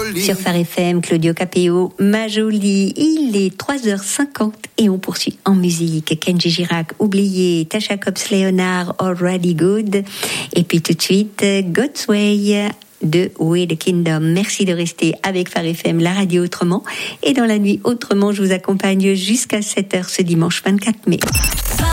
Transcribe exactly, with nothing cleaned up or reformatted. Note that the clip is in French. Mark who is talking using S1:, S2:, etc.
S1: Sur Phare F M, Claudio Capéo, Ma Jolie. Il est trois heures cinquante et on poursuit en musique. Kenji Girac, Oublié, Tasha Cobbs Leonard, Already Good. Et puis tout de suite, God's Way de We the Kingdom. Merci de rester avec Phare F M, la radio autrement. Et dans la nuit autrement, je vous accompagne jusqu'à sept heures ce dimanche vingt-quatre mai.